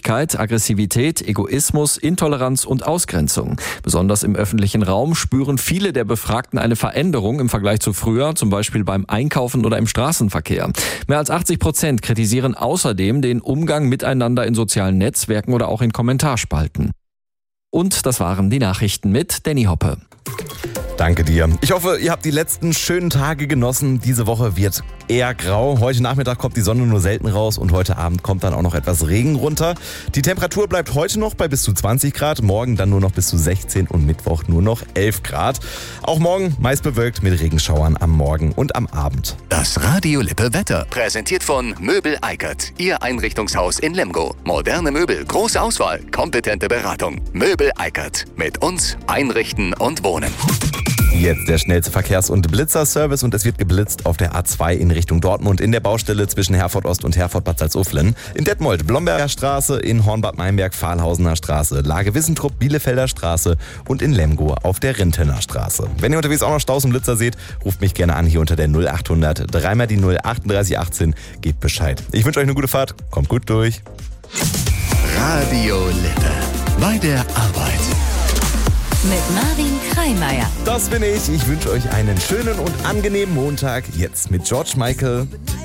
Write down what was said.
Unpünktlichkeit, Aggressivität, Egoismus, Intoleranz und Ausgrenzung. Besonders im öffentlichen Raum spüren viele der Befragten eine Veränderung im Vergleich zu früher, zum Beispiel beim Einkaufen oder im Straßenverkehr. Mehr als 80% kritisieren außerdem den Umgang miteinander in sozialen Netzwerken oder auch in Kommentarspalten. Und das waren die Nachrichten mit Danny Hoppe. Danke dir. Ich hoffe, ihr habt die letzten schönen Tage genossen. Diese Woche wird eher grau. Heute Nachmittag kommt die Sonne nur selten raus und heute Abend kommt dann auch noch etwas Regen runter. Die Temperatur bleibt heute noch bei bis zu 20 Grad, morgen dann nur noch bis zu 16 und Mittwoch nur noch 11 Grad. Auch morgen meist bewölkt mit Regenschauern am Morgen und am Abend. Das Radio Lippe Wetter, präsentiert von Möbel Eickert, Ihr Einrichtungshaus in Lemgo. Moderne Möbel, große Auswahl, kompetente Beratung. Möbel Eickert, mit uns einrichten und wohnen. Jetzt der schnellste Verkehrs- und Blitzerservice und es wird geblitzt auf der A2 in Richtung Dortmund in der Baustelle zwischen Herford Ost und Herford Bad Salzuflen. In Detmold Blomberger Straße, in Hornbad Meinberg Fahlhausener Straße, Lage Wissentrup Bielefelder Straße und in Lemgo auf der Rintener Straße. Wenn ihr unterwegs auch noch Staus und Blitzer seht, ruft mich gerne an hier unter der 0800 dreimal die 0 38 18. Gebt Bescheid. Ich wünsche euch eine gute Fahrt. Kommt gut durch. Radio Lippe, bei der Arbeit. Mit Marvin Kreimeier. Das bin ich. Ich wünsche euch einen schönen und angenehmen Montag. Jetzt mit George Michael.